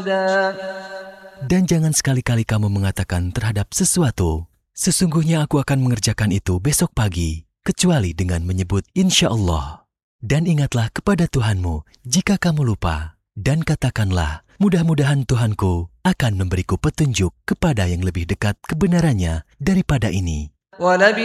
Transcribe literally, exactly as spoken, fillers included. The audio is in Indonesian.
Dan jangan sekali-kali kamu mengatakan terhadap sesuatu, sesungguhnya aku akan mengerjakan itu besok pagi, kecuali dengan menyebut insya Allah. Dan ingatlah kepada Tuhanmu jika kamu lupa, dan katakanlah, mudah-mudahan Tuhanku akan memberiku petunjuk kepada yang lebih dekat kebenarannya daripada ini.